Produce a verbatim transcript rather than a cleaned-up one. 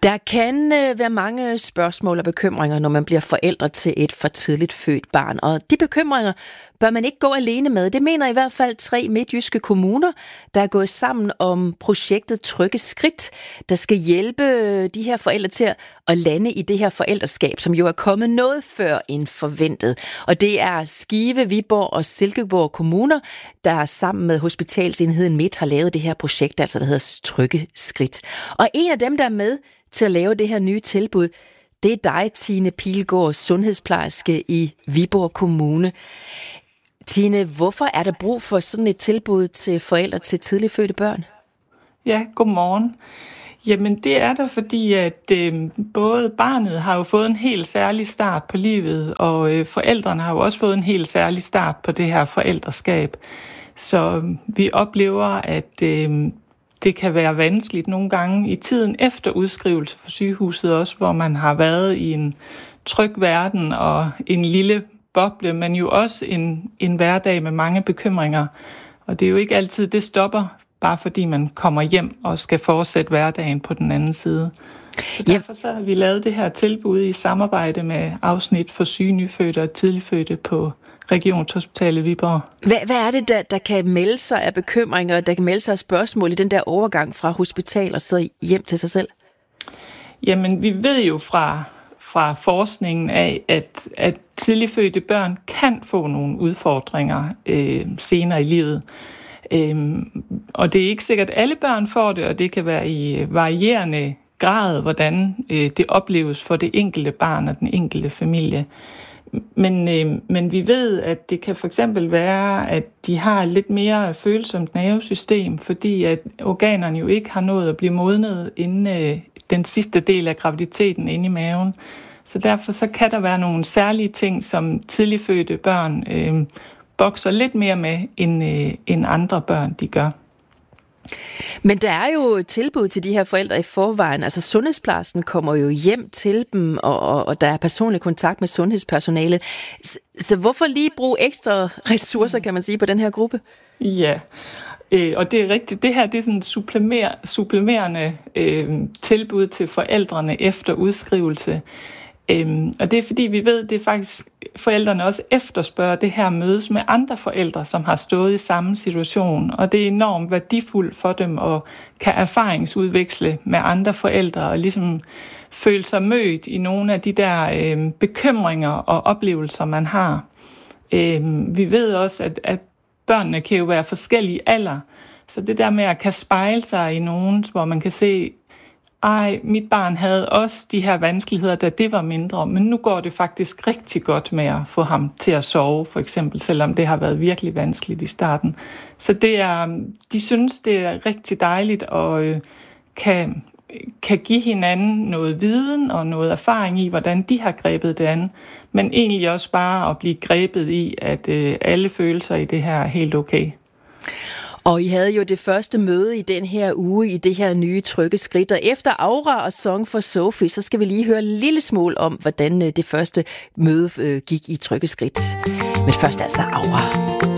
Der kan øh, være mange spørgsmål og bekymringer, når man bliver forældre til et for tidligt født barn. Og de bekymringer bør man ikke gå alene med. Det mener i hvert fald tre midtjyske kommuner, der er gået sammen om projektet Trygge Skridt, der skal hjælpe de her forældre til at lande i det her forældreskab, som jo er kommet noget før end forventet. Og det er Skive, Viborg og Silkeborg kommuner, der sammen med Hospitalsenheden Midt har lavet det her projekt, altså der hedder Trygge Skridt. Og en af dem, der er med til at lave det her nye tilbud, det er dig, Tine Pilgaard, sundhedsplejerske i Viborg Kommune. Tine, hvorfor er der brug for sådan et tilbud til forældre til tidligt fødte børn? Ja, godmorgen. Jamen det er der, fordi at øh, både barnet har jo fået en helt særlig start på livet, og øh, forældrene har jo også fået en helt særlig start på det her forældreskab. Så øh, vi oplever, at øh, det kan være vanskeligt nogle gange i tiden efter udskrivelse fra sygehuset også, hvor man har været i en tryg verden og en lille boble, men jo også en, en hverdag med mange bekymringer. Og det er jo ikke altid, det stopper, bare fordi man kommer hjem og skal fortsætte hverdagen på den anden side. Så derfor så har vi lavet det her tilbud i samarbejde med afsnit for syge, nyfødte og tidligfødte på Regionshospitalet Viborg. Hvad, hvad er det, der, der kan melde sig af bekymringer, der kan melde sig af spørgsmål i den der overgang fra hospital og så hjem til sig selv? Jamen, vi ved jo fra, fra forskningen af, at, at tidligfødte børn kan få nogle udfordringer øh, senere i livet. Øhm, og det er ikke sikkert, at alle børn får det, og det kan være i varierende grad, hvordan øh, det opleves for det enkelte barn og den enkelte familie. Men, øh, men vi ved, at det kan for eksempel være, at de har et lidt mere følsomt nervesystem, fordi at organerne jo ikke har nået at blive modnet inden øh, den sidste del af graviditeten inde i maven. Så derfor så kan der være nogle særlige ting, som tidligfødte børn øh, bokser lidt mere med, end, øh, end andre børn de gør. Men der er jo et tilbud til de her forældre i forvejen. Altså sundhedsplejersken kommer jo hjem til dem, og, og, og der er personlig kontakt med sundhedspersonalet. Så, så hvorfor lige bruge ekstra ressourcer, kan man sige, på den her gruppe? Ja, øh, og det er rigtigt. Det her det er sådan et supplemer, supplemerende øh, tilbud til forældrene efter udskrivelse. Øhm, og det er fordi, vi ved, det er faktisk forældrene også efterspørger det her mødes med andre forældre, som har stået i samme situation. Og det er enormt værdifuldt for dem at kan erfaringsudveksle med andre forældre og ligesom føle sig mødt i nogle af de der øh, bekymringer og oplevelser, man har. Øh, vi ved også, at, at børnene kan jo være forskellige alder. Så det der med at kan spejle sig i nogen, hvor man kan se, ej, mit barn havde også de her vanskeligheder, da det var mindre, men nu går det faktisk rigtig godt med at få ham til at sove, for eksempel, selvom det har været virkelig vanskeligt i starten. Så det er, de synes, det er rigtig dejligt og øh, kan, kan give hinanden noget viden og noget erfaring i, hvordan de har grebet det an, men egentlig også bare at blive grebet i, at øh, alle følelser i det her er helt okay. Og I havde jo det første møde i den her uge i det her nye Trygge Skridt. Og efter Aura og Song for Sophie, så skal vi lige høre en lille smule om, hvordan det første møde gik i Trygge Skridt. Men først altså Aura.